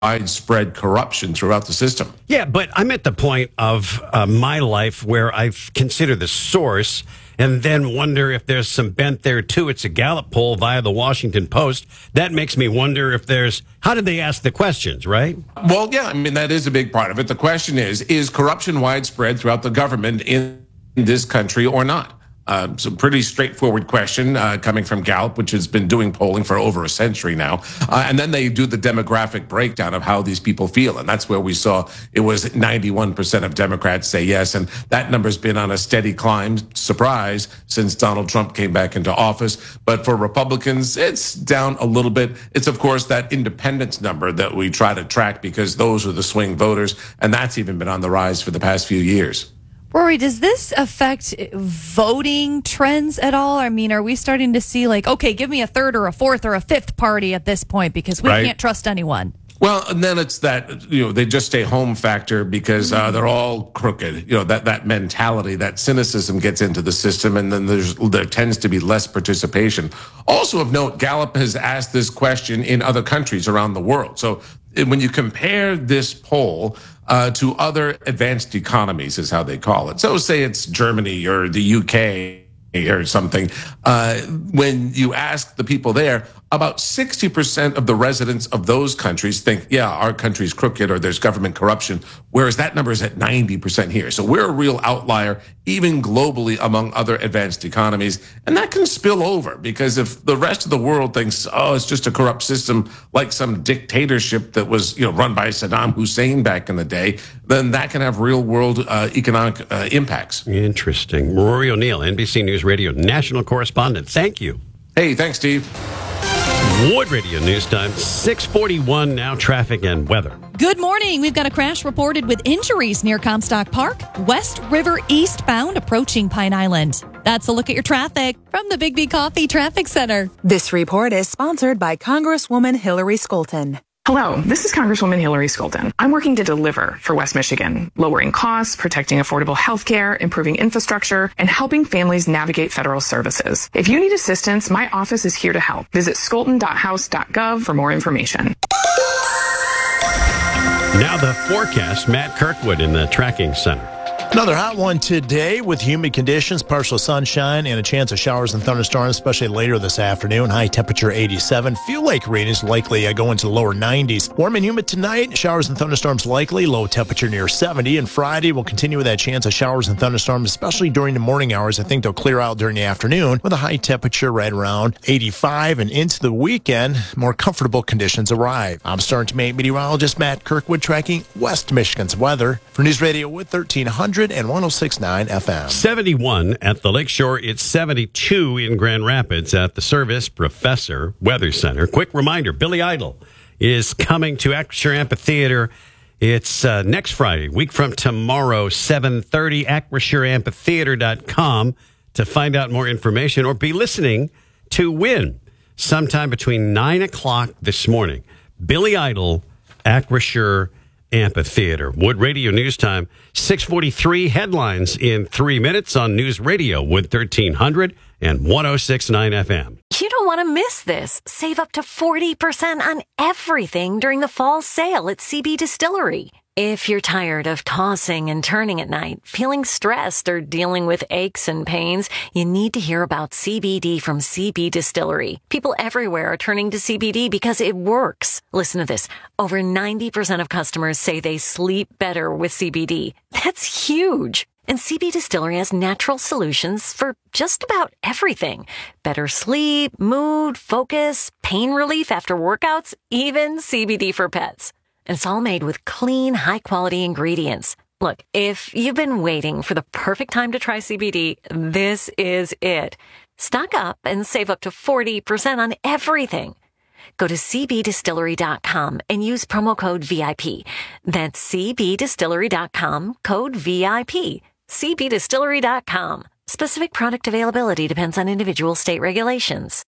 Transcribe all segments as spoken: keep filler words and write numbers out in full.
widespread corruption throughout the system. Yeah, but I'm at the point of uh, my life where I consider the source and then wonder if there's some bent there, too. It's a Gallup poll via the Washington Post. That makes me wonder if there's, how did they ask the questions, right? Well, yeah, I mean, that is a big part of it. The question is, is corruption widespread throughout the government in this country or not? Uh, so pretty straightforward question uh, coming from Gallup, which has been doing polling for over a century now. Uh, and then they do the demographic breakdown of how these people feel. And that's where we saw it was ninety-one percent of Democrats say yes. And that number's been on a steady climb, surprise, since Donald Trump came back into office. But for Republicans, it's down a little bit. It's, of course, that independence number that we try to track because those are the swing voters. And that's even been on the rise for the past few years. Rory, does this affect voting trends at all? I mean, are we starting to see like, okay, give me a third or a fourth or a fifth party at this point because we right. can't trust anyone? Well, and then it's that, you know, they just stay home factor because uh, they're all crooked. You know, that, that mentality, that cynicism gets into the system, and then there's there tends to be less participation. Also of note, Gallup has asked this question in other countries around the world. So when you compare this poll uh, to other advanced economies, is how they call it. So say it's Germany or the U K or something. Uh, when you ask the people there, about sixty percent of the residents of those countries think, yeah, our country's crooked or there's government corruption, whereas that number is at ninety percent here. So we're a real outlier, even globally among other advanced economies. And that can spill over because if the rest of the world thinks, oh, it's just a corrupt system like some dictatorship that was, you know, run by Saddam Hussein back in the day, then that can have real world uh, economic uh, impacts. Interesting. Rory O'Neill, N B C News Radio national correspondent. Thank you. Hey, thanks, Steve. Wood Radio News Time, six forty-one now, traffic and weather. Good morning. We've got a crash reported with injuries near Comstock Park, West River eastbound approaching Pine Island. That's a look at your traffic from the Big B Coffee Traffic Center. This report is sponsored by Congresswoman Hillary Skolton. Hello, this is Congresswoman Hillary Skolton. I'm working to deliver for West Michigan, lowering costs, protecting affordable health care, improving infrastructure, and helping families navigate federal services. If you need assistance, my office is here to help. Visit skolton dot house dot gov for more information. Now the forecast, Matt Kirkwood in the Tracking Center. Another hot one today with humid conditions, partial sunshine, and a chance of showers and thunderstorms, especially later this afternoon. High temperature eighty-seven. Feel like rain is likely uh, going to the lower nineties. Warm and humid tonight. Showers and thunderstorms likely. Low temperature near seventy. And Friday will continue with that chance of showers and thunderstorms, especially during the morning hours. I think they'll clear out during the afternoon with a high temperature right around eighty-five. And into the weekend, more comfortable conditions arrive. I'm Starting to Make meteorologist Matt Kirkwood tracking West Michigan's weather for News Radio with thirteen hundred. And one oh six point nine F M. seventy-one at the Lakeshore. It's seventy-two in Grand Rapids at the Service Professor Weather Center. Quick reminder, Billy Idol is coming to Acrisure Amphitheater. It's uh, next Friday, week from tomorrow, seven thirty, acrisure amphitheater dot com to find out more information or be listening to win sometime between nine o'clock this morning. Billy Idol, Acrisure Amphitheater. Wood Radio News Time, six forty-three. Headlines in three minutes on News Radio Wood thirteen hundred and one oh six point nine F M. You don't want to miss this. Save up to forty percent on everything during the fall sale at C B Distillery. If you're tired of tossing and turning at night, feeling stressed, or dealing with aches and pains, you need to hear about C B D from C B Distillery. People everywhere are turning to C B D because it works. Listen to this. Over ninety percent of customers say they sleep better with C B D. That's huge. And C B Distillery has natural solutions for just about everything. Better sleep, mood, focus, pain relief after workouts, even C B D for pets. And it's all made with clean, high-quality ingredients. Look, if you've been waiting for the perfect time to try C B D, this is it. Stock up and save up to forty percent on everything. Go to c b distillery dot com and use promo code V I P. That's c b distillery dot com, code V I P. c b distillery dot com. Specific product availability depends on individual state regulations.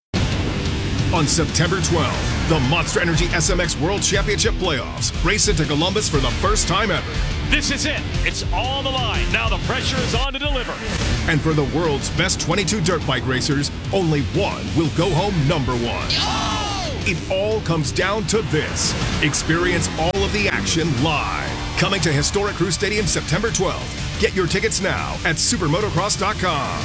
On September twelfth, the Monster Energy S M X World Championship Playoffs race into Columbus for the first time ever. This is it. It's on the line. Now the pressure is on to deliver. And for the world's best twenty-two dirt bike racers, only one will go home number one. Oh! It all comes down to this. Experience all of the action live. Coming to Historic Crew Stadium September twelfth. Get your tickets now at supermotocross dot com.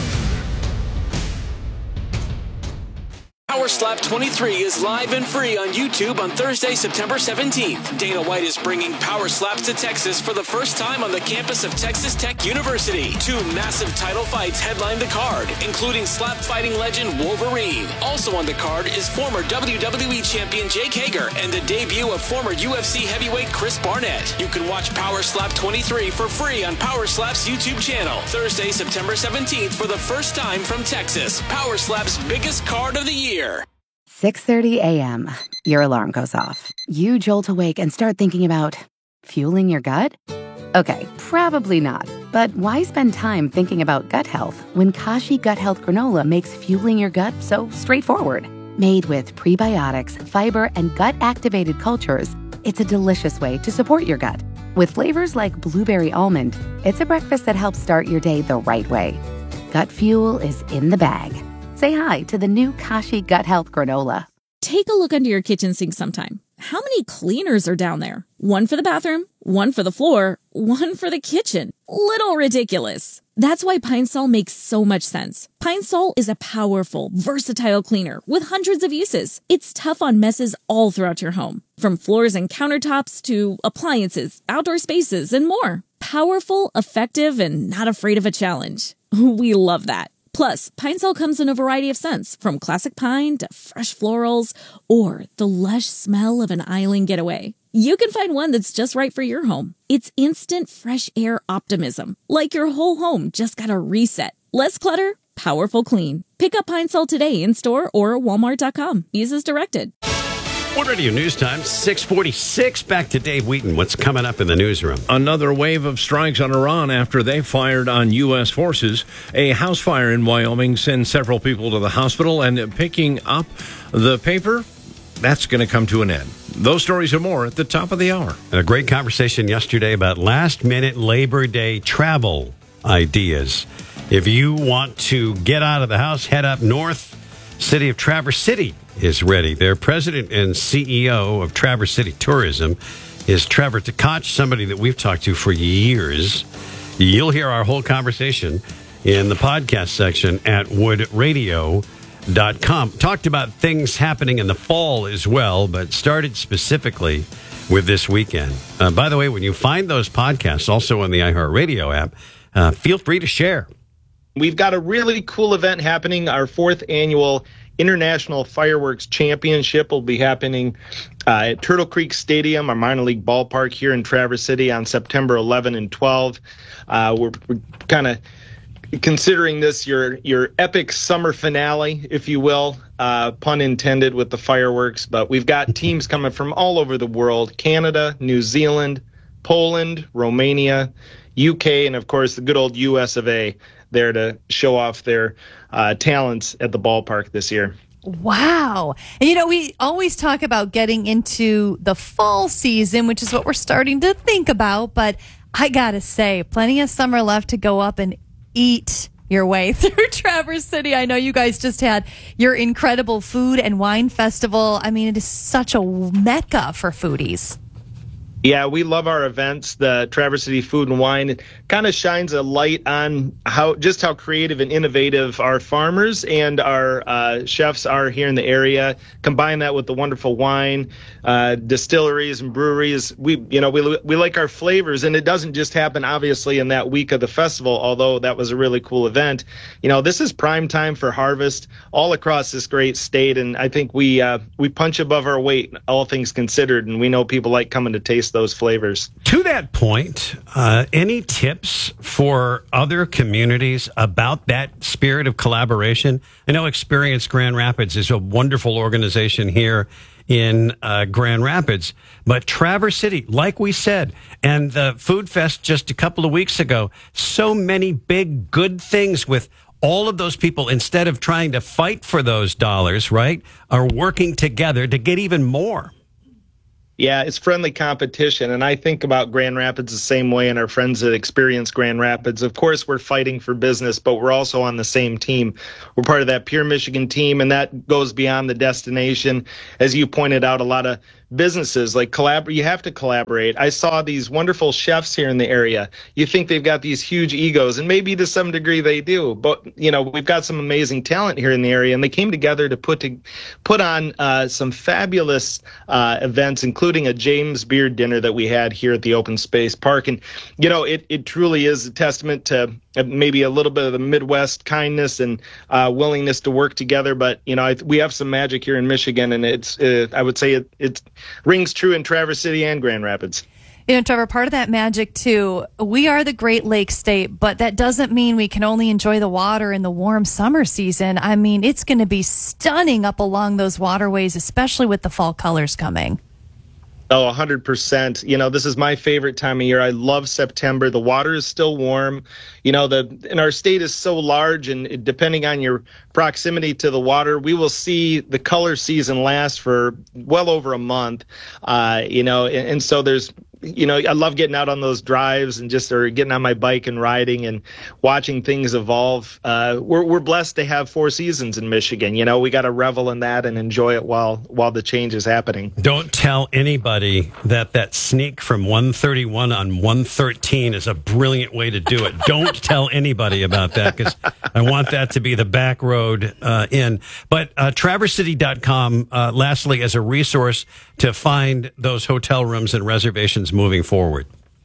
Power Slap twenty-three is live and free on YouTube on Thursday, September seventeenth. Dana White is bringing Power Slaps to Texas for the first time on the campus of Texas Tech University. Two massive title fights headline the card, including slap fighting legend Wolverine. Also on the card is former W W E champion Jake Hager and the debut of former U F C heavyweight Chris Barnett. You can watch Power Slap twenty-three for free on Power Slap's YouTube channel. Thursday, September seventeenth for the first time from Texas. Power Slap's biggest card of the year. six thirty a.m. Your alarm goes off. You jolt awake and start thinking about fueling your gut? Okay, probably not. But why spend time thinking about gut health when Kashi Gut Health Granola makes fueling your gut so straightforward? Made with prebiotics, fiber, and gut-activated cultures, it's a delicious way to support your gut. With flavors like blueberry almond, it's a breakfast that helps start your day the right way. Gut fuel is in the bag. Say hi to the new Kashi Gut Health Granola. Take a look under your kitchen sink sometime. How many cleaners are down there? One for the bathroom, one for the floor, one for the kitchen. Little ridiculous. That's why Pine Sol makes so much sense. Pine Sol is a powerful, versatile cleaner with hundreds of uses. It's tough on messes all throughout your home, from floors and countertops to appliances, outdoor spaces, and more. Powerful, effective, and not afraid of a challenge. We love that. Plus, Pine Sol comes in a variety of scents, from classic pine to fresh florals or the lush smell of an island getaway. You can find one that's just right for your home. It's instant fresh air optimism, like your whole home just got a reset. Less clutter, powerful clean. Pick up Pine Sol today in store or walmart dot com. Use as directed. One Radio News Time, six forty-six. Back to Dave Wheaton. What's coming up in the newsroom? Another wave of strikes on Iran after they fired on U S forces. A house fire in Wyoming sends several people to the hospital, and picking up the paper, that's going to come to an end. Those stories and more at the top of the hour. And a great conversation yesterday about last-minute Labor Day travel ideas. If you want to get out of the house, head up north. City of Traverse City is ready. Their president and C E O of Traverse City Tourism is Trevor Tkach, somebody that we've talked to for years. You'll hear our whole conversation in the podcast section at wood radio dot com. Talked about things happening in the fall as well, but started specifically with this weekend. Uh, by the way, when you find those podcasts, also on the iHeartRadio app, uh, feel free to share. We've got a really cool event happening. Our fourth annual International Fireworks Championship will be happening uh, at Turtle Creek Stadium, our minor league ballpark here in Traverse City, on September eleventh and twelfth. Uh, we're we're kind of considering this your your epic summer finale, if you will, uh, pun intended, with the fireworks. But we've got teams coming from all over the world: Canada, New Zealand, Poland, Romania, U K, and of course the good old U S of A there to show off their uh, talents at the ballpark this year. Wow. And, you know, we always talk about getting into the fall season, which is what we're starting to think about. But I got to say, plenty of summer left to go up and eat your way through Traverse City. I know you guys just had your incredible food and wine festival. I mean, it is such a mecca for foodies. Yeah, we love our events. The Traverse City Food and Wine kind of shines a light on how just how creative and innovative our farmers and our uh, chefs are here in the area. Combine that with the wonderful wine, uh, distilleries and breweries. We, you know, we we like our flavors, and it doesn't just happen obviously in that week of the festival. Although that was a really cool event. You know, this is prime time for harvest all across this great state, and I think we uh, we punch above our weight, all things considered, and we know people like coming to taste those flavors. To that point, uh, any tips for other communities about that spirit of collaboration? I know Experience Grand Rapids is a wonderful organization here in uh, Grand Rapids, but Traverse City, like we said, and the Food Fest just a couple of weeks ago, so many big good things with all of those people, instead of trying to fight for those dollars, right, are working together to get even more. Yeah, it's friendly competition. And I think about Grand Rapids the same way, and our friends that experience Grand Rapids. Of course, we're fighting for business, but we're also on the same team. We're part of that Pure Michigan team, and that goes beyond the destination. As you pointed out, a lot of businesses like collabor- you have to collaborate. I saw these wonderful chefs here in the area. You think they've got these huge egos, and maybe to some degree they do, but you know, we've got some amazing talent here in the area, and they came together to put to put on uh, some fabulous uh, events, including a James Beard dinner that we had here at the Open Space Park. And you know, it it truly is a testament to maybe a little bit of the Midwest kindness and uh, willingness to work together. But you know, I, we have some magic here in Michigan, and it's uh, I would say it it's rings true in Traverse City and Grand Rapids. You know, Trevor, part of that magic, too, we are the Great Lakes state, but that doesn't mean we can only enjoy the water in the warm summer season. I mean, it's going to be stunning up along those waterways, especially with the fall colors coming. Oh, one hundred percent. You know, this is my favorite time of year. I love September. The water is still warm. You know, the and our state is so large, and depending on your proximity to the water, we will see the color season last for well over a month. Uh, you know, and, and so there's, you know, I love getting out on those drives and just or getting on my bike and riding and watching things evolve. Uh, we're we're blessed to have four seasons in Michigan. You know, we got to revel in that and enjoy it while while the change is happening. Don't tell anybody that that sneak from one thirty-one on one thirteen is a brilliant way to do it. Don't tell anybody about that, because I want that to be the back road uh, in. But uh, traverse city dot com, uh, lastly, as a resource to find those hotel rooms and reservations moving forward.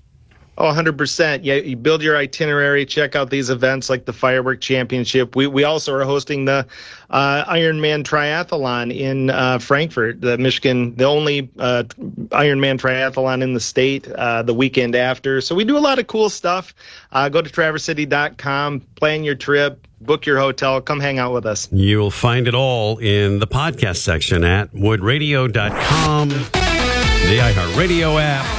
Oh, one hundred percent. Yeah, you build your itinerary, check out these events like the Firework Championship. We we also are hosting the uh, Ironman Triathlon in uh, Frankfort, the Michigan, the only uh, Ironman Triathlon in the state, uh, the weekend after. So we do a lot of cool stuff. Uh, go to traverse city dot com, plan your trip, book your hotel, come hang out with us. You'll find it all in the podcast section at wood radio dot com, the iHeartRadio app.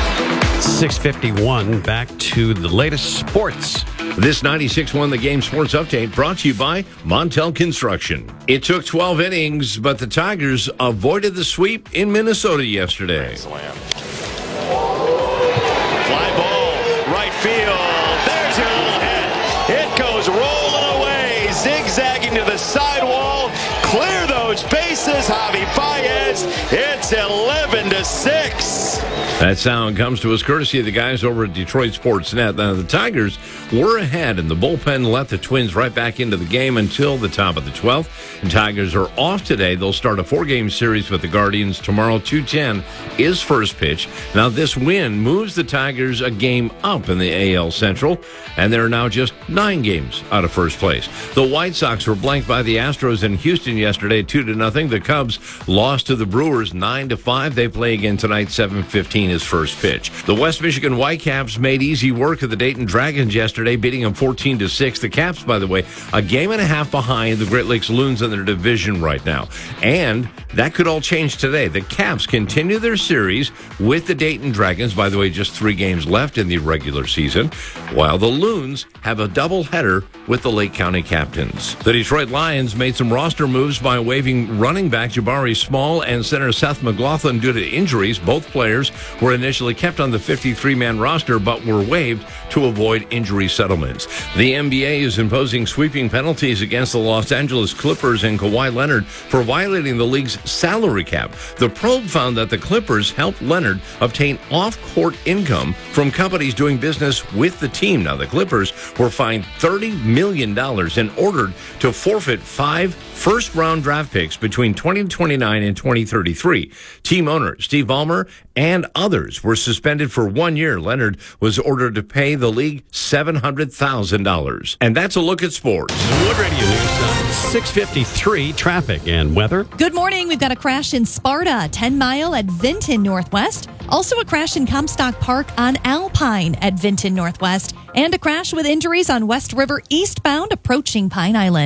six fifty-one, back to the latest sports. This ninety-six point one The Game Sports Update brought to you by Montel Construction. It took twelve innings, but the Tigers avoided the sweep in Minnesota yesterday. Fly ball, right field. There's your little hit. It goes rolling away, zigzagging to the sidewall. Clear those bases, Javi Baez. It's eleven to six. That sound comes to us courtesy of the guys over at Detroit Sports Net. Now, the Tigers were ahead, and the bullpen let the Twins right back into the game until the top of the twelfth. And Tigers are off today. They'll start a four-game series with the Guardians tomorrow. two ten is first pitch. Now, this win moves the Tigers a game up in the A L Central, and they're now just nine games out of first place. The White Sox were blanked by the Astros in Houston yesterday, two to nothing. The Cubs lost to the Brewers nine to five. They play again tonight, seven fifteen is first pitch. The West Michigan Whitecaps made easy work of the Dayton Dragons yesterday, beating them fourteen to six. The Caps, by the way, a game and a half behind the Great Lakes Loons in their division right now. And that could all change today. The Caps continue their series with the Dayton Dragons. By the way, just three games left in the regular season, while the Loons have a doubleheader with the Lake County Captains. The Detroit Lions made some roster moves by waiving running back Jabari Small and center Seth McLaughlin due to injuries. Both players were initially kept on the fifty-three man roster but were waived to avoid injury settlements. The N B A is imposing sweeping penalties against the Los Angeles Clippers and Kawhi Leonard for violating the league's salary cap. The probe found that the Clippers helped Leonard obtain off-court income from companies doing business with the team. Now, the Clippers were fined thirty million dollars and ordered to forfeit five first-round draft picks between twenty twenty-nine and twenty thirty-three. Team owner Steve Ballmer and others were suspended for one year. Leonard was ordered to pay the league seven hundred thousand dollars. And that's a look at sports. Wood Radio News, six fifty-three, traffic and weather. Good morning. We've got a crash in Sparta, ten mile at Vinton Northwest. Also a crash in Comstock Park on Alpine at Vinton Northwest. And a crash with injuries on West River eastbound approaching Pine Island.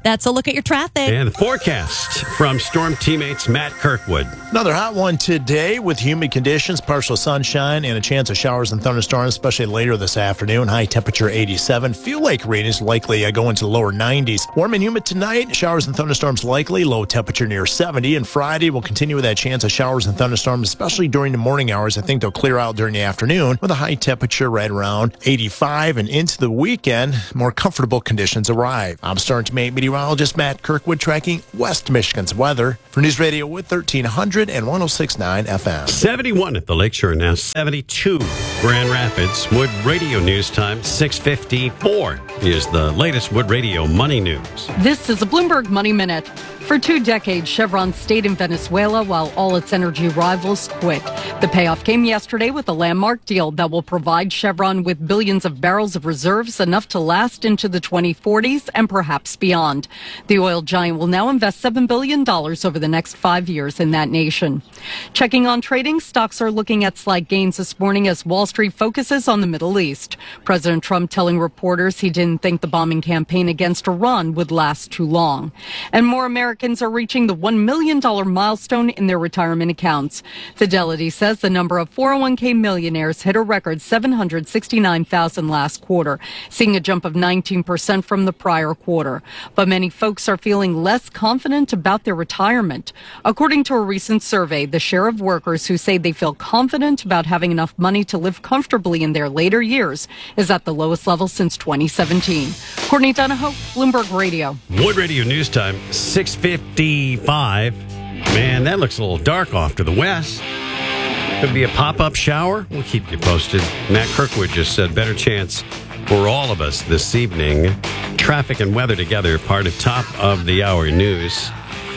That's a look at your traffic. And the forecast from Storm Teammates Matt Kirkwood. Another hot one today with humid conditions, partial sunshine, and a chance of showers and thunderstorms, especially later this afternoon. High temperature eighty-seven. Fuel Lake readings likely uh, go into the lower nineties. Warm and humid tonight. Showers and thunderstorms likely. Low temperature near seventy. And Friday will continue with that chance of showers and thunderstorms, especially during the morning hours. I think they'll clear out during the afternoon with a high temperature right around eighty-five. And into the weekend, more comfortable conditions arrive. I'm Storm Teammate meteorologist Matt Kirkwood tracking West Michigan's weather for News Radio with thirteen hundred and one oh six point nine F M. seventy-one at the Lakeshore now, seventy-two Grand Rapids. Wood Radio News Time, six fifty-four is the latest Wood Radio Money News. This is a Bloomberg Money Minute. For two decades, Chevron stayed in Venezuela while all its energy rivals quit. The payoff came yesterday with a landmark deal that will provide Chevron with billions of barrels of reserves, enough to last into the twenty forties and perhaps beyond. The oil giant will now invest seven billion dollars over the next five years in that nation. Checking on trading, stocks are looking at slight gains this morning as Wall Street focuses on the Middle East. President Trump telling reporters he didn't think the bombing campaign against Iran would last too long. And more Americans are reaching the one million dollars milestone in their retirement accounts. Fidelity says the number of four oh one k millionaires hit a record seven hundred sixty-nine thousand last quarter, seeing a jump of nineteen percent from the prior quarter. But many folks are feeling less confident about their retirement. According to a recent survey, the share of workers who say they feel confident about having enough money to live comfortably in their later years is at the lowest level since twenty seventeen. Courtney Donahoe, Bloomberg Radio. Wood Radio News Time, six fifty-five. Man, that looks a little dark off to the west. Could be a pop-up shower. We'll keep you posted. Matt Kirkwood just said better chance for all of us this evening. Traffic and weather together, part of top of the hour news.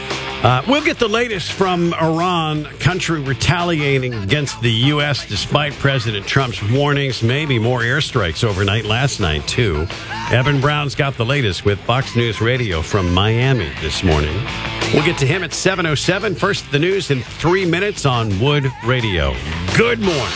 Uh, we'll get the latest from Iran, country retaliating against the U S despite President Trump's warnings. Maybe more airstrikes overnight last night, too. Evan Brown's got the latest with Fox News Radio from Miami this morning. We'll get to him at seven oh seven. First, the news in three minutes on Wood Radio. Good morning.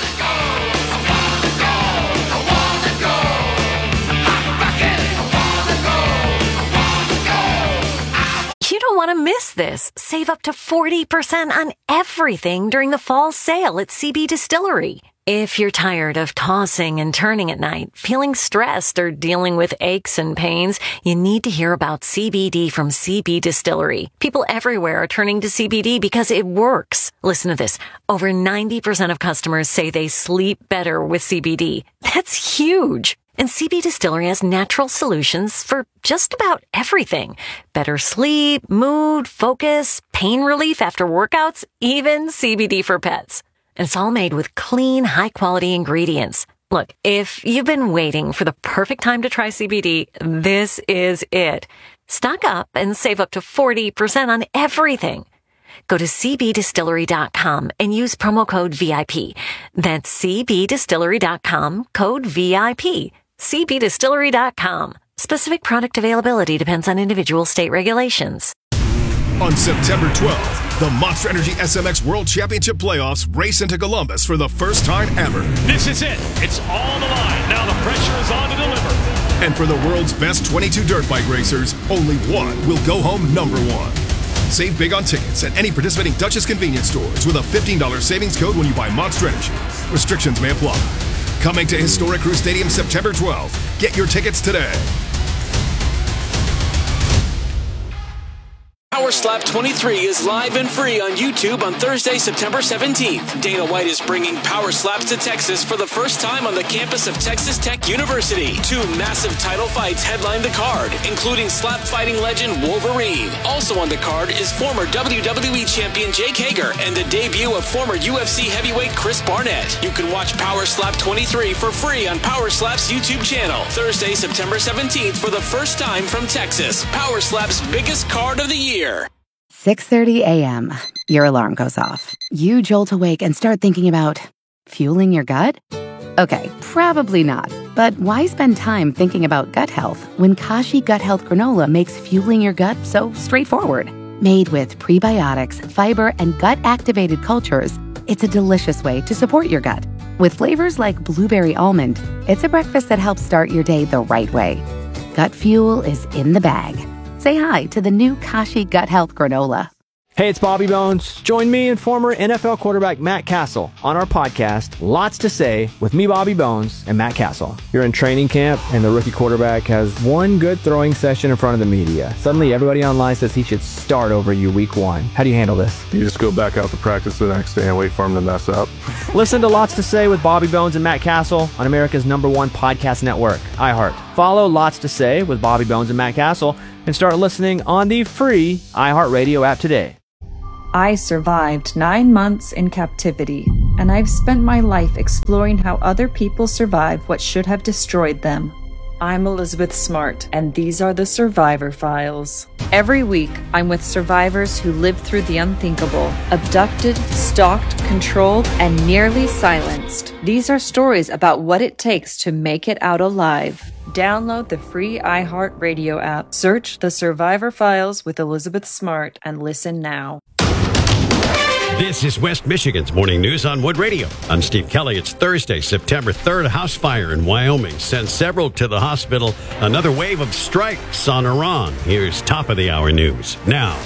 You don't want to miss this. Save up to forty percent on everything during the fall sale at C B Distillery. If you're tired of tossing and turning at night, feeling stressed, or dealing with aches and pains, you need to hear about C B D from C B Distillery. People everywhere are turning to C B D because it works. Listen to this. Over ninety percent of customers say they sleep better with C B D. That's huge. And C B Distillery has natural solutions for just about everything. Better sleep, mood, focus, pain relief after workouts, even C B D for pets. And it's all made with clean, high-quality ingredients. Look, if you've been waiting for the perfect time to try C B D, this is it. Stock up and save up to forty percent on everything. Go to c b distillery dot com and use promo code V I P. That's c b distillery dot com, code V I P. c b distillery dot com. Specific product availability depends on individual state regulations. On September twelfth, the Monster Energy S M X World Championship Playoffs race into Columbus for the first time ever. This is it. It's all on the line. Now the pressure is on to deliver. And for the world's best twenty-two dirt bike racers, only one will go home number one. Save big on tickets at any participating Duchess convenience stores with a fifteen dollars savings code when you buy Monster Energy. Restrictions may apply. Coming to Historic Crew Stadium September twelfth. Get your tickets today. Power Slap twenty-three is live and free on YouTube on Thursday, September seventeenth. Dana White is bringing Power Slaps to Texas for the first time on the campus of Texas Tech University. Two massive title fights headline the card, including slap fighting legend Wolverine. Also on the card is former W W E champion Jake Hager and the debut of former U F C heavyweight Chris Barnett. You can watch Power Slap twenty-three for free on Power Slap's YouTube channel. Thursday, September seventeenth for the first time from Texas. Power Slap's biggest card of the year. six thirty a.m. Your alarm goes off. You jolt awake and start thinking about fueling your gut? Okay, probably not. But why spend time thinking about gut health when Kashi Gut Health Granola makes fueling your gut so straightforward? Made with prebiotics, fiber, and gut-activated cultures, it's a delicious way to support your gut. With flavors like blueberry almond, it's a breakfast that helps start your day the right way. Gut fuel is in the bag. Say hi to the new Kashi Gut Health Granola. Hey, it's Bobby Bones. Join me and former N F L quarterback Matt Castle on our podcast, Lots to Say, with me, Bobby Bones, and Matt Castle. You're in training camp, and the rookie quarterback has one good throwing session in front of the media. Suddenly, everybody online says he should start over you week one. How do you handle this? You just go back out to practice the next day and wait for him to mess up. Listen to Lots to Say with Bobby Bones and Matt Castle on America's number one podcast network, iHeart. Follow Lots to Say with Bobby Bones and Matt Castle and start listening on the free iHeartRadio app today. I survived nine months in captivity, and I've spent my life exploring how other people survive what should have destroyed them. I'm Elizabeth Smart, and these are the Survivor Files. Every week, I'm with survivors who lived through the unthinkable, abducted, stalked, controlled, and nearly silenced. These are stories about what it takes to make it out alive. Download the free iHeartRadio app, search The Survivor Files with Elizabeth Smart, and listen now. This is West Michigan's Morning News on Wood Radio. I'm Steve Kelly. It's Thursday, September third. A house fire in Wyoming sent several to the hospital. Another wave of strikes on Iran. Here's top of the hour news now.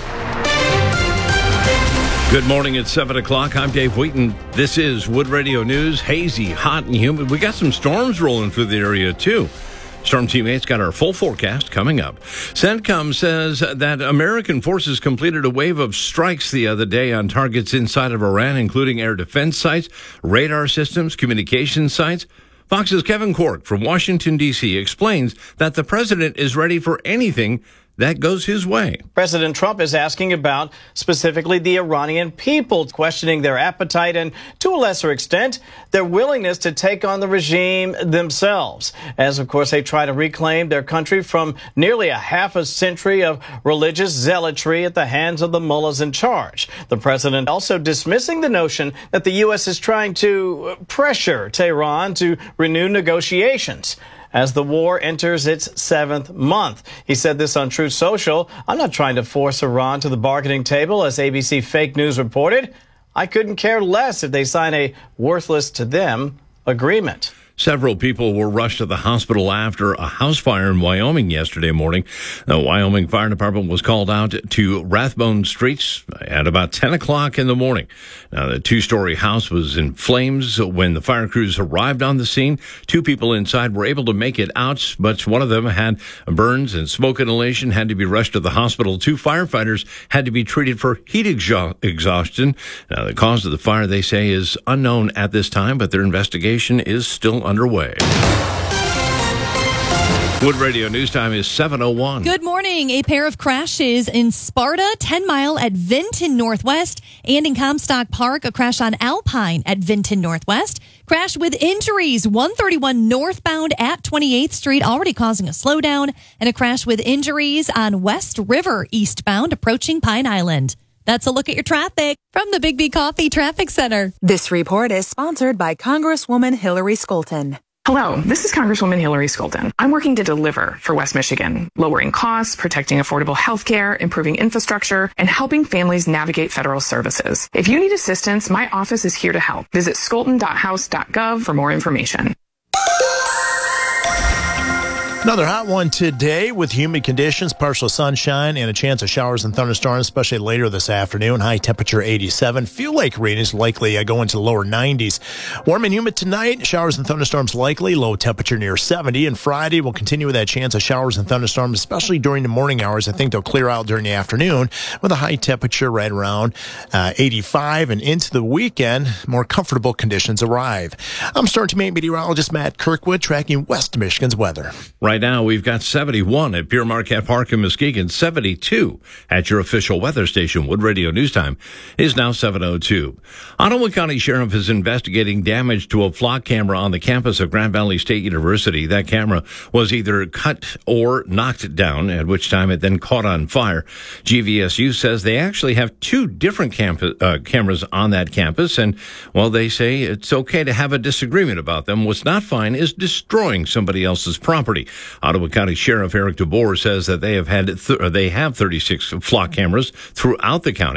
Good morning. It's seven o'clock. I'm Dave Wheaton. This is Wood Radio News. Hazy, hot, and humid. We got some storms rolling through the area, too. Storm Team eight's got our full forecast coming up. CENTCOM says that American forces completed a wave of strikes the other day on targets inside of Iran, including air defense sites, radar systems, communication sites. Fox's Kevin Cork from Washington, D C explains that the president is ready for anything that goes his way. President Trump is asking about specifically the Iranian people, questioning their appetite and, to a lesser extent, their willingness to take on the regime themselves, as, of course, they try to reclaim their country from nearly a half a century of religious zealotry at the hands of the mullahs in charge. The president also dismissing the notion that the U S is trying to pressure Tehran to renew negotiations as the war enters its seventh month. He said this on Truth Social. I'm not trying to force Iran to the bargaining table, as A B C Fake News reported. I couldn't care less if they sign a worthless to them agreement. Several people were rushed to the hospital after a house fire in Wyoming yesterday morning. The Wyoming Fire Department was called out to Rathbone Streets at about ten o'clock in the morning. Now, the two-story house was in flames when the fire crews arrived on the scene. Two people inside were able to make it out, but one of them had burns and smoke inhalation, had to be rushed to the hospital. Two firefighters had to be treated for heat exha- exhaustion. Now, the cause of the fire, they say, is unknown at this time, but their investigation is still underway. Wood Radio News Time is seven oh one. Good morning. A pair of crashes in Sparta, ten mile at Vinton Northwest, and in Comstock Park, a crash on Alpine at Vinton Northwest. Crash with injuries, one thirty-one northbound at twenty-eighth Street, already causing a slowdown, and a crash with injuries on West River eastbound, approaching Pine Island. That's a look at your traffic from the Big B Coffee Traffic Center. This report is sponsored by Congresswoman Hillary Skolten. Hello, this is Congresswoman Hillary Skolten. I'm working to deliver for West Michigan, lowering costs, protecting affordable health care, improving infrastructure, and helping families navigate federal services. If you need assistance, my office is here to help. Visit skolten dot house dot gov for more information. Another hot one today with humid conditions, partial sunshine, and a chance of showers and thunderstorms, especially later this afternoon. High temperature eighty-seven. Fuel Lake readings likely uh, go into the lower nineties. Warm and humid tonight. Showers and thunderstorms likely. Low temperature near seventy. And Friday will continue with that chance of showers and thunderstorms, especially during the morning hours. I think they'll clear out during the afternoon with a high temperature right around uh, eighty-five. And into the weekend, more comfortable conditions arrive. I'm Storm Team eight meteorologist Matt Kirkwood, tracking West Michigan's weather. Right now, we've got seventy-one at Pure Marquette Park in Muskegon, seventy-two at your official weather station. Wood Radio News Time is now seven oh two. Ottawa County Sheriff is investigating damage to a flock camera on the campus of Grand Valley State University. That camera was either cut or knocked down, at which time it then caught on fire. G V S U says they actually have two different campus, uh, cameras on that campus, and, well, they say it's okay to have a disagreement about them. What's not fine is destroying somebody else's property. Ottawa County Sheriff Eric DeBoer says that they have had th- they have thirty-six flock cameras throughout the county.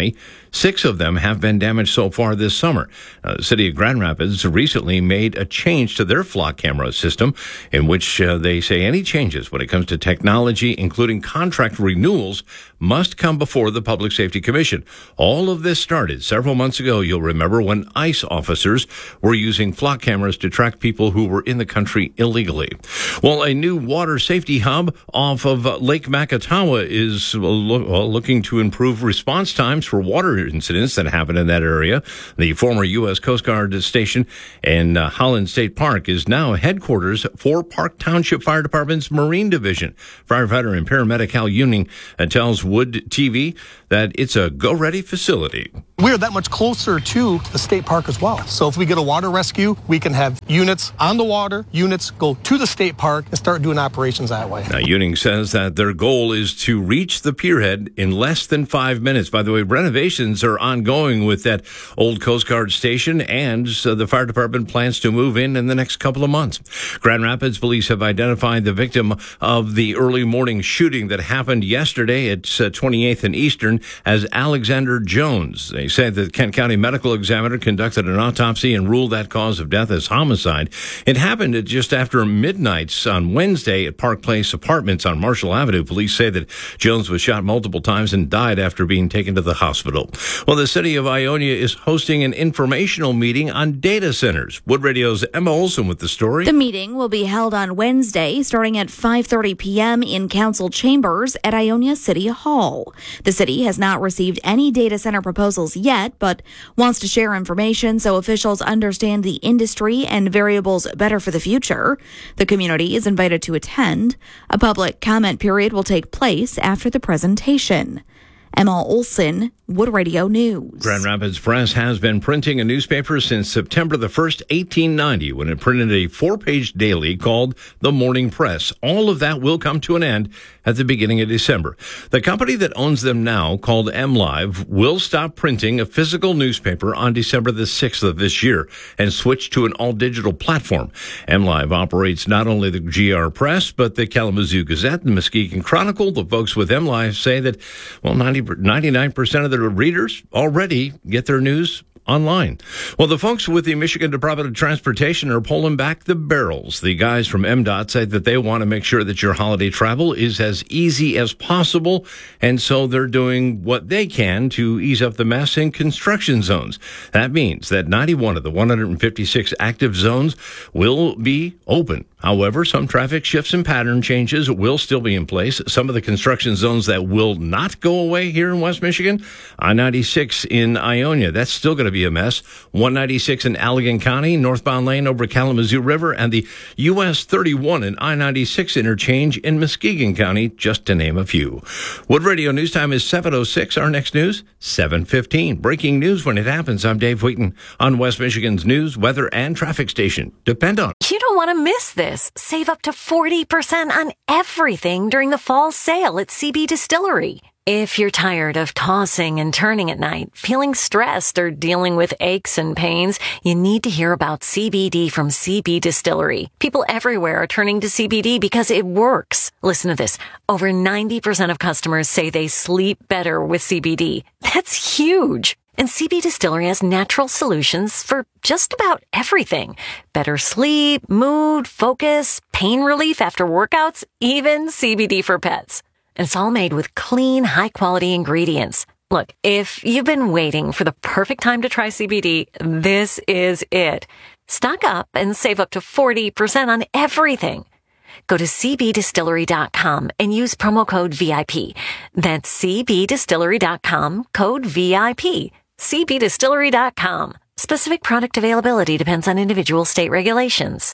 Six of them have been damaged so far this summer. Uh, the city of Grand Rapids recently made a change to their flock camera system in which uh, they say any changes when it comes to technology, including contract renewals, must come before the Public Safety Commission. All of this started several months ago, you'll remember, when ICE officers were using flock cameras to track people who were in the country illegally. Well, a new water safety hub off of uh, Lake Makatawa is uh, lo- well, looking to improve response times for water incidents that happen in that area. The former U S Coast Guard station in uh, Holland State Park is now headquarters for Park Township Fire Department's Marine Division. Firefighter and paramedic Hal Uning uh, tells Wood T V that it's a go-ready facility. We are that much closer to the state park as well. So if we get a water rescue, we can have units on the water, units go to the state park and start doing operations that way. Now, Uning says that their goal is to reach the pierhead in less than five minutes. By the way, renovations are ongoing with that old Coast Guard station, and uh, the fire department plans to move in in the next couple of months. Grand Rapids police have identified the victim of the early morning shooting that happened yesterday at uh, twenty-eighth and Eastern as Alexander Jones. They said that the Kent County Medical Examiner conducted an autopsy and ruled that cause of death as homicide. It happened at just after midnight on Wednesday at Park Place Apartments on Marshall Avenue. Police say that Jones was shot multiple times and died after being taken to the hospital. Well, the city of Ionia is hosting an informational meeting on data centers. Wood Radio's Emma Olson with the story. The meeting will be held on Wednesday starting at five thirty p.m. in council chambers at Ionia City Hall. The city has not received any data center proposals yet, but wants to share information so officials understand the industry and variables better for the future. The community is invited to attend. A public comment period will take place after the presentation. Emma Olson, Wood Radio News. Grand Rapids Press has been printing a newspaper since September the first, eighteen ninety, when it printed a four-page daily called The Morning Press. All of that will come to an end at the beginning of December. The company that owns them now, called MLive, will stop printing a physical newspaper on December the sixth of this year and switch to an all-digital platform. MLive operates not only the G R Press, but the Kalamazoo Gazette, the Muskegon Chronicle. The folks with MLive say that, well, ninety, ninety-nine percent of their readers already get their news online. Well, the folks with the Michigan Department of Transportation are pulling back the barrels. The guys from M DOT said that they want to make sure that your holiday travel is as easy as possible, and so they're doing what they can to ease up the mess in construction zones. That means that ninety-one of the one hundred fifty-six active zones will be open. However, some traffic shifts and pattern changes will still be in place. Some of the construction zones that will not go away here in West Michigan, I ninety-six in Ionia, that's still going to be a mess. one ninety-six in Allegan County, northbound lane over Kalamazoo River, and the U S thirty-one and I ninety-six interchange in Muskegon County, just to name a few. Wood Radio News Time is seven oh six. Our next news, seven fifteen. Breaking news when it happens. I'm Dave Wheaton on West Michigan's news, weather, and traffic station. Depend on it. You don't want to miss this. Save up to forty percent on everything during the fall sale at C B Distillery. If you're tired of tossing and turning at night, feeling stressed, or dealing with aches and pains, you need to hear about C B D from C B Distillery. People everywhere are turning to C B D because it works. Listen to this. Over ninety percent of customers say they sleep better with C B D. That's huge. And C B Distillery has natural solutions for just about everything. Better sleep, mood, focus, pain relief after workouts, even C B D for pets. And it's all made with clean, high-quality ingredients. Look, if you've been waiting for the perfect time to try C B D, this is it. Stock up and save up to forty percent on everything. Go to c b distillery dot com and use promo code V I P. That's c b distillery dot com, code V I P. c b distillery dot com. Specific product availability depends on individual state regulations.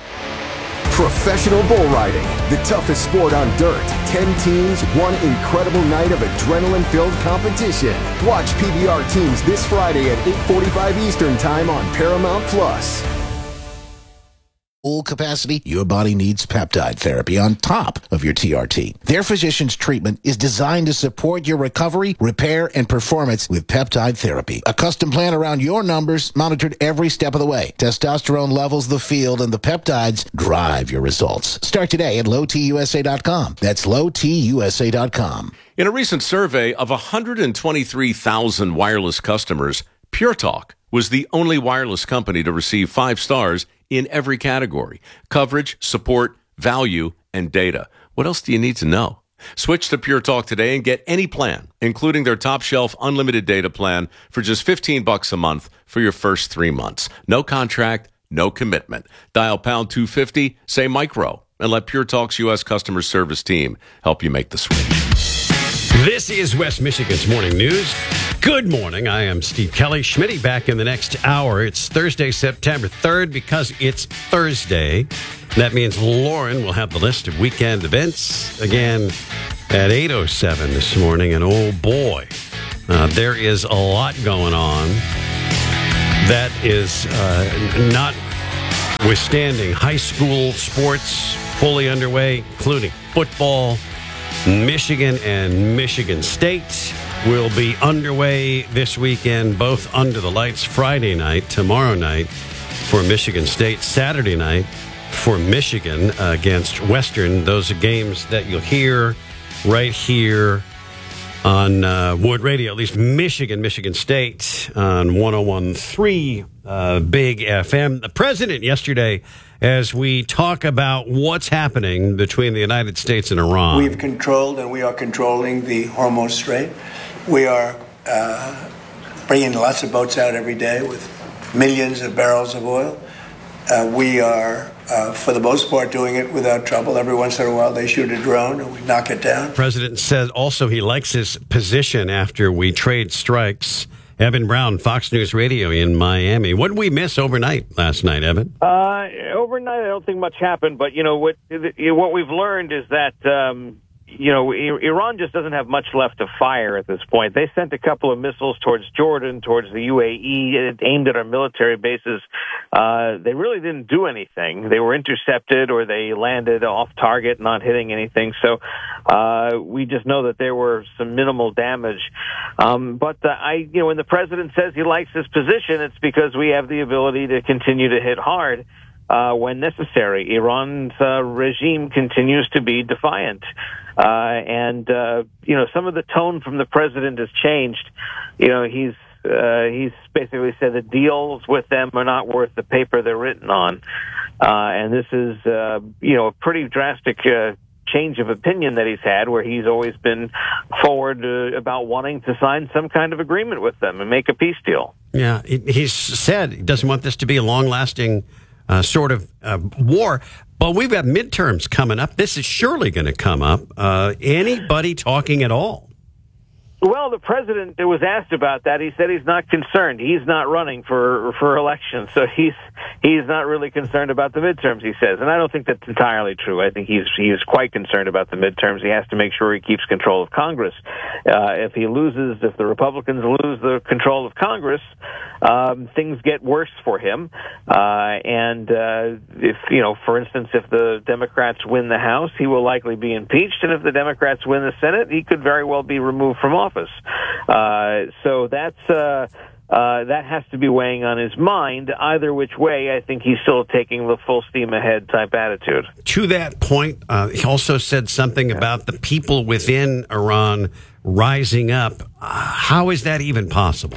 Professional bull riding, the toughest sport on dirt. Ten teams, one incredible night of adrenaline-filled competition. Watch P B R teams this Friday at eight forty-five Eastern Time on Paramount Plus. full capacity, your body needs peptide therapy on top of your T R T. Their physician's treatment is designed to support your recovery, repair, and performance with peptide therapy. A custom plan around your numbers, monitored every step of the way. Testosterone levels the field, and the peptides drive your results. Start today at low T U S A dot com. That's low T U S A dot com. In a recent survey of one hundred twenty-three thousand wireless customers, Pure Talk was the only wireless company to receive five stars in every category: coverage, support, value, and data. What else do you need to know? Switch to Pure Talk today and get any plan, including their top shelf unlimited data plan, for just fifteen bucks a month for your first three months. No contract, no commitment. Dial pound two fifty, say micro, and let Pure Talk's U S customer service team help you make the switch. This is West Michigan's Morning News. Good morning. I am Steve Kelly. Schmitty back in the next hour. It's Thursday, September third. Because it's Thursday, that means Lauren will have the list of weekend events again at eight oh seven this morning. And oh boy, uh, there is a lot going on that is uh, not withstanding high school sports fully underway, including football. Michigan and Michigan State will be underway this weekend, both under the lights. Friday night, tomorrow night for Michigan State, Saturday night for Michigan against Western. Those are games that you'll hear right here on uh, Wood Radio, at least Michigan, Michigan State on one oh one point three uh, Big F M. The president yesterday, as we talk about what's happening between the United States and Iran. We've controlled and we are controlling the Hormuz Strait. We are uh, bringing lots of boats out every day with millions of barrels of oil. Uh, we are, uh, for the most part, doing it without trouble. Every once in a while, they shoot a drone and we knock it down. The president said also he likes his position after we trade strikes. Evan Brown, Fox News Radio in Miami. What did we miss overnight last night, Evan? Uh, overnight, I don't think much happened. But, you know, what what we've learned is that, um, you know, Iran just doesn't have much left to fire at this point. They sent a couple of missiles towards Jordan, towards the U A E, aimed at our military bases. Uh, they really didn't do anything. They were intercepted or they landed off target, not hitting anything. So uh, we just know that there were some minimal damage. Um, but uh, I, you know, when the president says he likes his position, it's because we have the ability to continue to hit hard uh, when necessary. Iran's uh, regime continues to be defiant. Uh, and, uh, you know, some of the tone from the president has changed. You know, he's, uh, he's basically said that deals with them are not worth the paper they're written on. Uh, and this is, uh, you know, a pretty drastic, uh, change of opinion that he's had, where he's always been forward uh, about wanting to sign some kind of agreement with them and make a peace deal. Yeah, he's said he doesn't want this to be a long-lasting uh, sort of uh, war. But we've got midterms coming up. This is surely going to come up. Uh, anybody talking at all? Well, the president was asked about that. He said he's not concerned. He's not running for for election, so he's he's not really concerned about the midterms, he says. And I don't think that's entirely true. I think he's he's quite concerned about the midterms. He has to make sure he keeps control of Congress. Uh, if he loses, if the Republicans lose the control of Congress, um, things get worse for him. Uh, and uh, if, you know, for instance, if the Democrats win the House, he will likely be impeached. And if the Democrats win the Senate, he could very well be removed from office. Uh, so that's uh, uh, that has to be weighing on his mind. Either which way, I think he's still taking the full steam ahead type attitude. To that point, uh, he also said something about the people within Iran rising up. Uh, how is that even possible?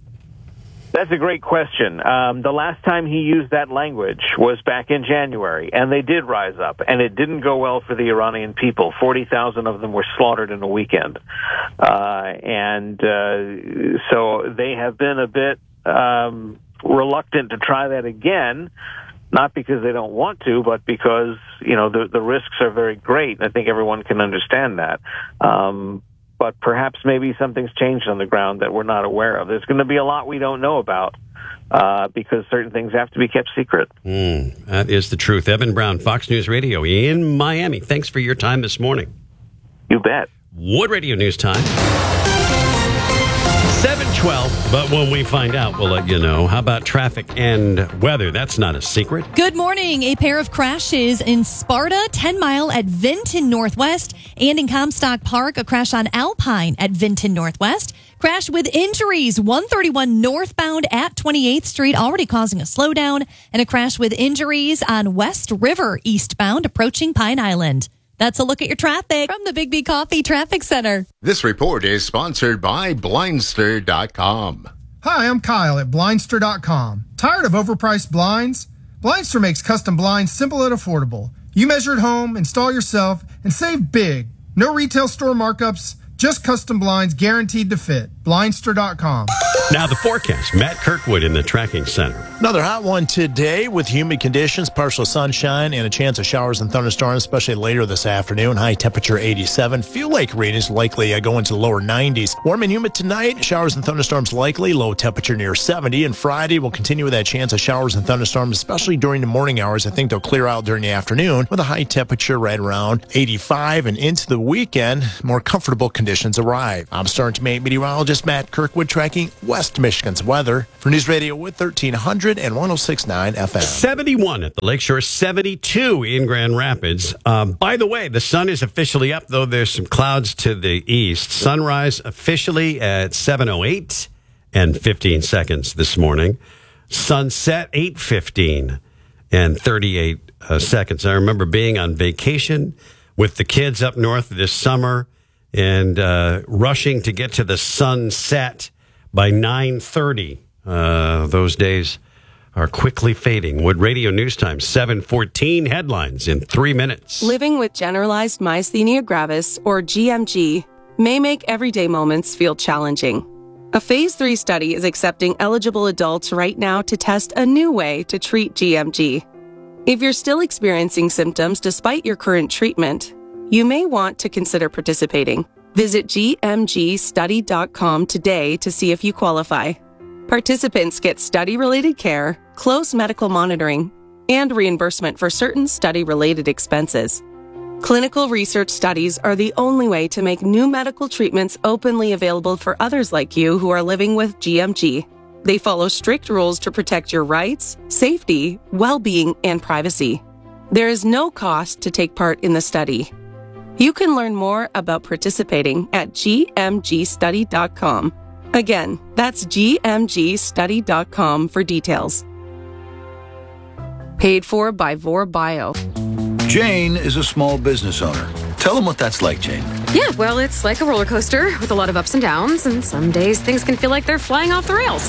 That's a great question. Um, the last time he used that language was back in January, and they did rise up, and it didn't go well for the Iranian people. forty thousand of them were slaughtered in a weekend. Uh, and uh, so they have been a bit um, reluctant to try that again, not because they don't want to, but because, you know, the, the risks are very great. I think everyone can understand that. Um But perhaps maybe something's changed on the ground that we're not aware of. There's going to be a lot we don't know about uh, because certain things have to be kept secret. Mm, that is the truth. Evan Brown, Fox News Radio in Miami. Thanks for your time this morning. You bet. Wood Radio News Time. seven twelve, but when we find out, we'll let you know. How about traffic and weather? That's not a secret. Good morning. A pair of crashes in Sparta, ten mile at Vinton Northwest, and in Comstock Park, a crash on Alpine at Vinton Northwest. Crash with injuries, one thirty-one northbound at twenty-eighth Street, already causing a slowdown, and a crash with injuries on West River eastbound, approaching Pine Island. That's a look at your traffic from the Big B Coffee Traffic Center. This report is sponsored by Blindster dot com. Hi, I'm Kyle at Blindster dot com. Tired of overpriced blinds? Blindster makes custom blinds simple and affordable. You measure at home, install yourself, and save big. No retail store markups, just custom blinds guaranteed to fit. Blindster dot com. Now the forecast. Matt Kirkwood in the tracking center. Another hot one today with humid conditions, partial sunshine, and a chance of showers and thunderstorms, especially later this afternoon. High temperature eighty-seven. Fuel Lake readings likely uh, go into the lower nineties. Warm and humid tonight. Showers and thunderstorms likely. Low temperature near seventy. And Friday will continue with that chance of showers and thunderstorms, especially during the morning hours. I think they'll clear out during the afternoon with a high temperature right around eighty-five. And into the weekend, more comfortable conditions arrive. I'm Starting to Mate meteorologist Matt Kirkwood tracking West Michigan's weather for News Radio with thirteen hundred and one oh six point nine F M. seventy-one at the Lakeshore, seventy-two in Grand Rapids. Um, by the way, the sun is officially up, though there's some clouds to the east. Sunrise officially at seven oh eight and fifteen seconds this morning. Sunset eight fifteen and thirty-eight uh, seconds. I remember being on vacation with the kids up north this summer and uh, rushing to get to the sunset by nine thirty. Uh, those days are quickly fading. Wood Radio News Time, seven fourteen, headlines in three minutes. Living with generalized myasthenia gravis, or G M G, may make everyday moments feel challenging. A phase three study is accepting eligible adults right now to test a new way to treat G M G. If you're still experiencing symptoms despite your current treatment, you may want to consider participating. Visit G M G study dot com today to see if you qualify. Participants get study-related care, close medical monitoring, and reimbursement for certain study-related expenses. Clinical research studies are the only way to make new medical treatments openly available for others like you who are living with G M G. They follow strict rules to protect your rights, safety, well-being, and privacy. There is no cost to take part in the study. You can learn more about participating at G M G study dot com. Again, that's G M G study dot com for details. Paid for by VorBio. Jane is a small business owner. Tell them what that's like, Jane. Yeah, well, it's like a roller coaster with a lot of ups and downs, and some days things can feel like they're flying off the rails.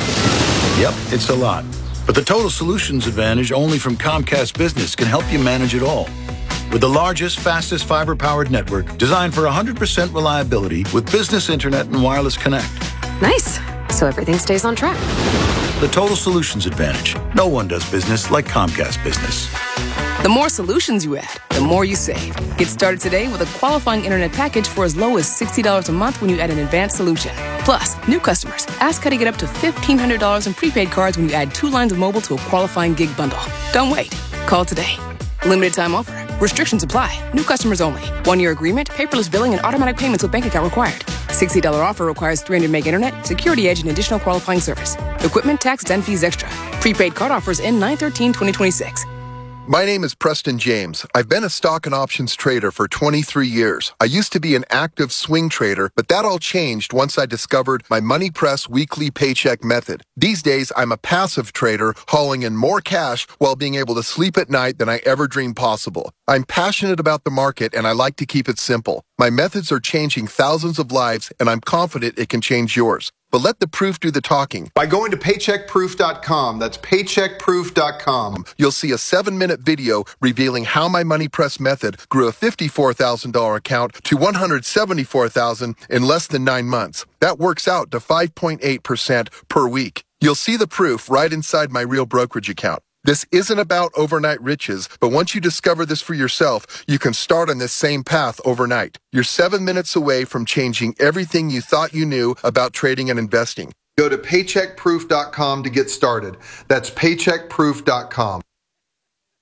Yep, it's a lot. But the Total Solutions Advantage only from Comcast Business can help you manage it all. With the largest, fastest fiber-powered network designed for one hundred percent reliability with business internet and wireless connect. Nice. So everything stays on track. The Total Solutions Advantage. No one does business like Comcast Business. The more solutions you add, the more you save. Get started today with a qualifying internet package for as low as sixty dollars a month when you add an advanced solution. Plus, new customers, ask how to get up to fifteen hundred dollars in prepaid cards when you add two lines of mobile to a qualifying gig bundle. Don't wait. Call today. Limited time offer. Restrictions apply. New customers only. One-year agreement, paperless billing, and automatic payments with bank account required. sixty dollars offer requires three hundred meg internet, security edge, and additional qualifying service. Equipment, taxes, and fees extra. Prepaid card offers end nine thirteen twenty twenty-six. My name is Preston James. I've been a stock and options trader for twenty-three years. I used to be an active swing trader, but that all changed once I discovered my Money Press weekly paycheck method. These days, I'm a passive trader hauling in more cash while being able to sleep at night than I ever dreamed possible. I'm passionate about the market and I like to keep it simple. My methods are changing thousands of lives and I'm confident it can change yours. But let the proof do the talking. By going to paycheck proof dot com, that's paycheck proof dot com, you'll see a seven-minute video revealing how my Money Press method grew a fifty-four thousand dollars account to one hundred seventy-four thousand dollars in less than nine months. That works out to five point eight percent per week. You'll see the proof right inside my real brokerage account. This isn't about overnight riches, but once you discover this for yourself, you can start on this same path overnight. You're seven minutes away from changing everything you thought you knew about trading and investing. Go to paycheck proof dot com to get started. That's paycheck proof dot com.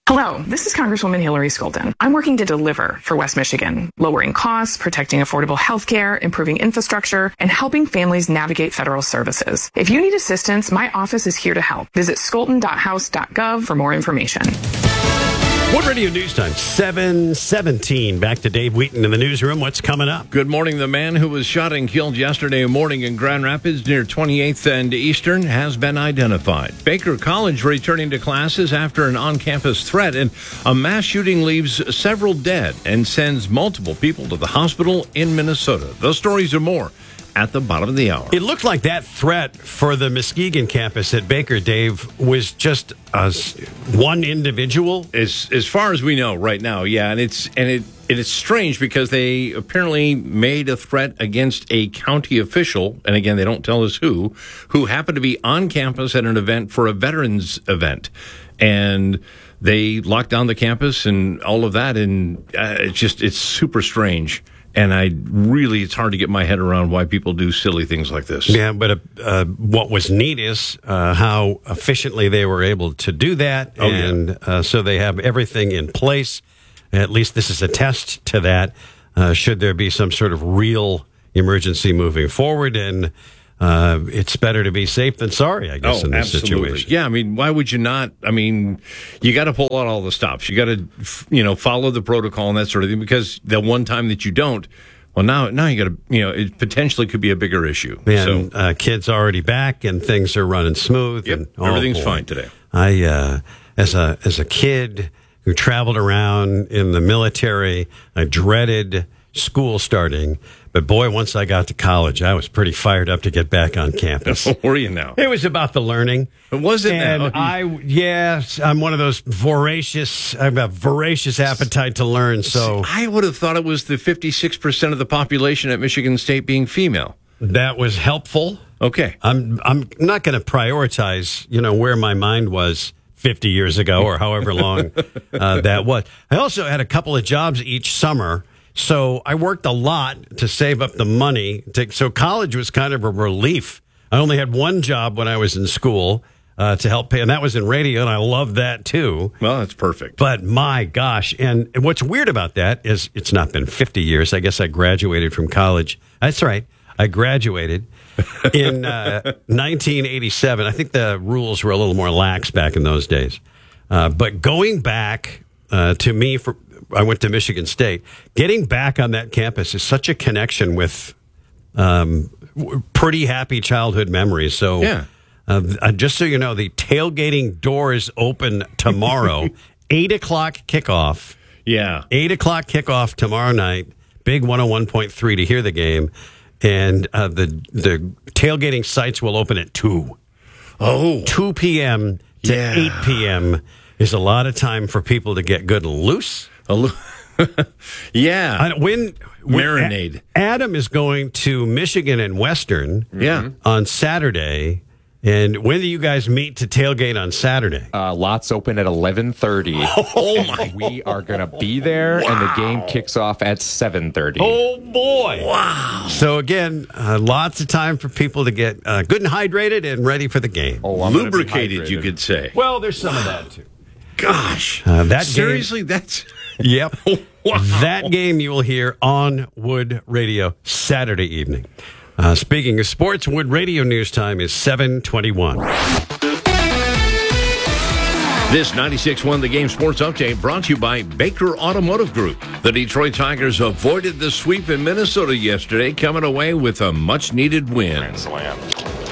Hello, this is Congresswoman Hillary Skolden. I'm working to deliver for West Michigan, lowering costs, protecting affordable health care, improving infrastructure, and helping families navigate federal services. If you need assistance, my office is here to help. Visit skolden dot house dot gov for more information. Wood Radio News Time, seven seventeen. Back to Dave Wheaton in the newsroom. What's coming up? Good morning. The man who was shot and killed yesterday morning in Grand Rapids near twenty-eighth and Eastern has been identified. Baker College returning to classes after an on-campus threat, and a mass shooting leaves several dead and sends multiple people to the hospital in Minnesota. Those stories are more at the bottom of the hour. It looked like that threat for the Muskegon campus at Baker, Dave, was just uh, one individual. As as far as we know right now, yeah, and it's and it it is strange because they apparently made a threat against a county official, and again, they don't tell us who, who happened to be on campus at an event for a veterans event, and they locked down the campus and all of that, and uh, it's just it's super strange. And I really, it's hard to get my head around why people do silly things like this. Yeah, but uh, uh, what was neat is uh, how efficiently they were able to do that. Oh, and yeah. uh, so they have everything in place. At least this is a test to that. Uh, should there be some sort of real emergency moving forward, and uh, it's better to be safe than sorry, I guess, oh, in this absolutely. situation. Yeah, I mean, why would you not? I mean, you got to pull out all the stops. You got to, you know, follow the protocol and that sort of thing, because the one time that you don't, well, now now you got to, you know, it potentially could be a bigger issue. And so, uh, kids already back, and things are running smooth. Yep, and oh, everything's boy. fine today. I, uh, as a as a kid who traveled around in the military, I dreaded school starting. But boy, once I got to college, I was pretty fired up to get back on campus. Were you now? It was about the learning. Was it and now? I, yes, I'm one of those voracious, I have a voracious appetite to learn. So I would have thought it was the fifty-six percent of the population at Michigan State being female. That was helpful. Okay. I'm, I'm not going to prioritize, you know, where my mind was fifty years ago or however long uh, that was. I also had a couple of jobs each summer. So I worked a lot to save up the money. To, so college was kind of a relief. I only had one job when I was in school uh, to help pay, and that was in radio, and I loved that too. Well, that's perfect. But my gosh, and what's weird about that is it's not been fifty years. I guess I graduated from college. That's right. I graduated in uh, nineteen eighty-seven. I think the rules were a little more lax back in those days. Uh, but going back uh, to me for... I went to Michigan State. Getting back on that campus is such a connection with um, pretty happy childhood memories. So, yeah. uh, just so you know, the tailgating doors open tomorrow, eight o'clock kickoff. Yeah. eight o'clock kickoff tomorrow night, Big one oh one point three to hear the game. And uh, the, the tailgating sites will open at two. Oh. two p.m. to Yeah. eight p.m. is a lot of time for people to get good and loose. yeah. I, when, when Marinade. A- Adam is going to Michigan and Western Yeah. on Saturday. And when do you guys meet to tailgate on Saturday? Uh, lots open at eleven thirty. Oh, my. We are going to be there, Wow. and the game kicks off at seven thirty. Oh, boy. Wow. So, again, uh, lots of time for people to get uh, good and hydrated and ready for the game. Oh, I'm gonna be Lubricated, you hydrated. could say. Well, there's some of that, too. Gosh. Uh, that Seriously, game, that's... Yep. Wow. That game you will hear on Wood Radio Saturday evening. Uh, speaking of sports, Wood Radio News Time is seven twenty-one. This ninety-six one The Game Sports Update brought to you by Baker Automotive Group. The Detroit Tigers avoided the sweep in Minnesota yesterday, coming away with a much-needed win. Grand slam.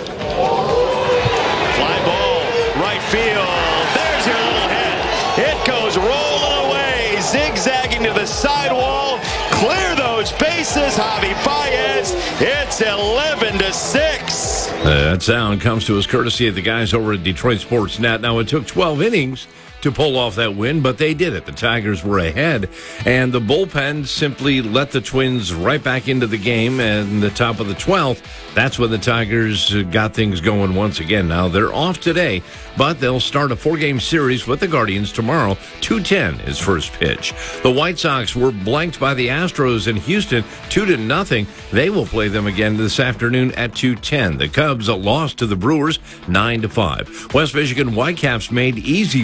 Fly ball, right field. There's your little hit. It goes rolling away, zigzagging to the sidewall. Clear those bases, Javi Baez. It's eleven to six. Uh, that sound comes to us courtesy of the guys over at Detroit Sports Net. Now, it took twelve innings to pull off that win, but they did it. The Tigers were ahead, and the bullpen simply let the Twins right back into the game. And the top of the twelfth, that's when the Tigers got things going once again. Now, they're off today, but they'll start a four-game series with the Guardians tomorrow. two ten is first pitch. The White Sox were blanked by the Astros in Houston, two to nothing. They will play them again this afternoon at two ten. The Cubs lost to the Brewers nine to five. West Michigan Whitecaps made easy work of the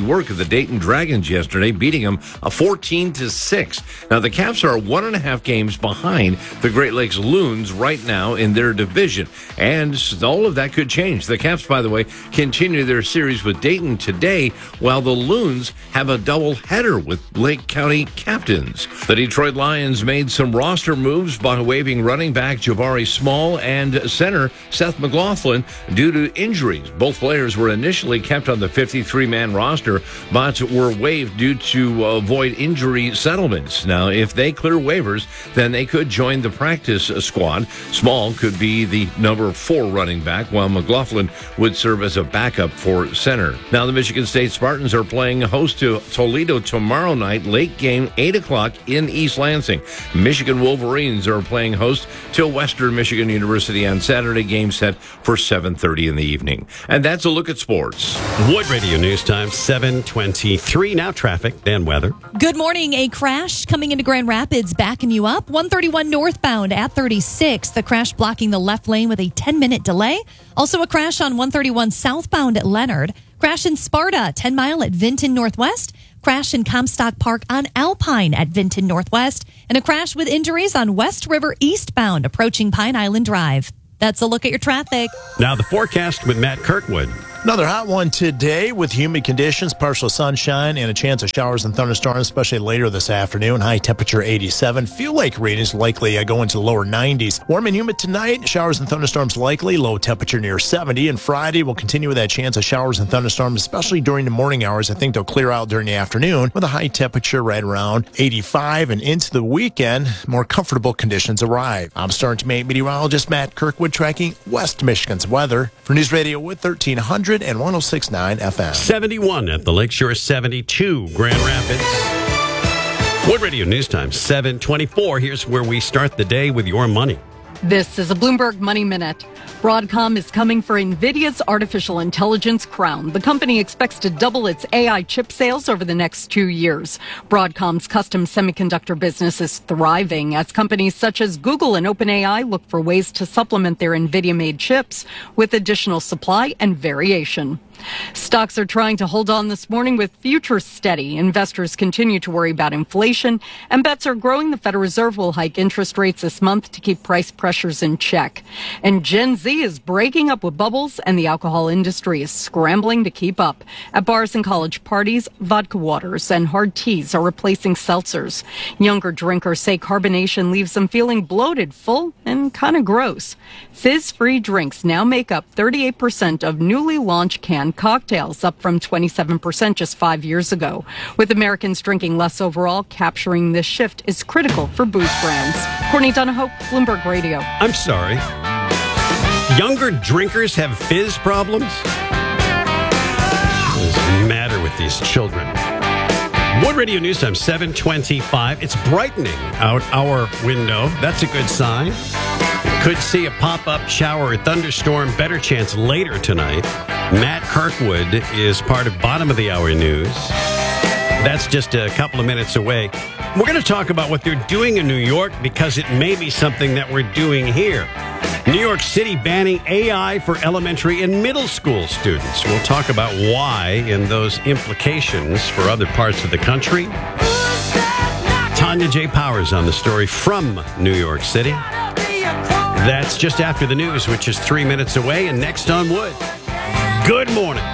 the Dayton Dragons yesterday, beating them a fourteen to six. Now, the Caps are one and a half games behind the Great Lakes Loons right now in their division, and all of that could change. The Caps, by the way, continue their series with Dayton today, while the Loons have a double header with Lake County captains. The Detroit Lions made some roster moves by waiving running back Jabari Small and center Seth McLaughlin due to injuries. Both players were initially kept on the fifty-three man roster, but were waived due to avoid injury settlements. Now, if they clear waivers, then they could join the practice squad. Small could be the number four running back, while McLaughlin would serve as a backup for center. Now, the Michigan State Spartans are playing host to Toledo tomorrow night, late game, eight o'clock in East Lansing. Michigan Wolverines are playing host to Western Michigan University on Saturday, game set for seven thirty in the evening. And that's a look at sports. Wood Radio News Time, seven twenty-three. Now traffic, then weather. Good morning. A crash coming into Grand Rapids, backing you up. one thirty-one northbound at thirty-six. The crash blocking the left lane with a ten-minute delay. Also a crash on one thirty-one southbound at Leonard. Crash in Sparta, ten mile at Vinton Northwest. Crash in Comstock Park on Alpine at Vinton Northwest. And a crash with injuries on West River eastbound approaching Pine Island Drive. That's a look at your traffic. Now the forecast with Matt Kirkwood. Another hot one today with humid conditions, partial sunshine, and a chance of showers and thunderstorms, especially later this afternoon. High temperature eighty-seven. Fuel Lake readings likely uh, go into the lower nineties. Warm and humid tonight. Showers and thunderstorms likely. Low temperature near seventy. And Friday will continue with that chance of showers and thunderstorms, especially during the morning hours. I think they'll clear out during the afternoon with a high temperature right around eighty-five. And into the weekend, more comfortable conditions arrive. I'm Starting Mate meteorologist Matt Kirkwood tracking West Michigan's weather for News Radio with thirteen hundred. And one oh six point nine F M. seventy-one at the Lakeshore, seventy-two Grand Rapids. Wood Radio News Time, seven twenty-four. Here's where we start the day with your money. This is a Bloomberg Money Minute. Broadcom is coming for NVIDIA's artificial intelligence crown. The company expects to double its A I chip sales over the next two years. Broadcom's custom semiconductor business is thriving as companies such as Google and OpenAI look for ways to supplement their NVIDIA-made chips with additional supply and variation. Stocks are trying to hold on this morning with futures steady. Investors continue to worry about inflation, and bets are growing the Federal Reserve will hike interest rates this month to keep price pressures in check. And Gen Z is breaking up with bubbles, and the alcohol industry is scrambling to keep up. At bars and college parties, vodka waters and hard teas are replacing seltzers. Younger drinkers say carbonation leaves them feeling bloated, full, and kind of gross. Fizz-free drinks now make up thirty-eight percent of newly launched canned cocktails, up from twenty-seven percent just five years ago. With Americans drinking less overall, capturing this shift is critical for booze brands. Courtney Donahoe, Bloomberg Radio. I'm sorry. Younger drinkers have fizz problems? What is the matter with these children? Wood Radio News Time, seven twenty-five. It's brightening out our window. That's a good sign. Could see a pop-up shower or thunderstorm. Better chance later tonight. Matt Kirkwood is part of Bottom of the Hour News. That's just a couple of minutes away. We're going to talk about what they're doing in New York because it may be something that we're doing here. New York City banning A I for elementary and middle school students. We'll talk about why and those implications for other parts of the country. Tanya J. Powers on the story from New York City. That's just after the news, which is three minutes away, and next on Wood. Good morning.